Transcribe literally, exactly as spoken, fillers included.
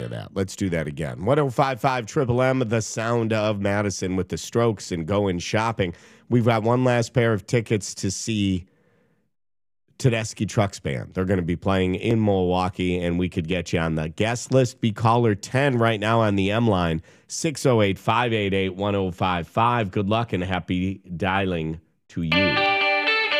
of that. Let's do that again. one oh five five Triple M, the sound of Madison with the Strokes and going shopping. We've got one last pair of tickets to see Tedeschi Trucks Band. They're going to be playing in Milwaukee, and we could get you on the guest list. Be caller ten right now on the M line, six oh eight, five eight eight, one oh five five. Good luck and happy dialing to you.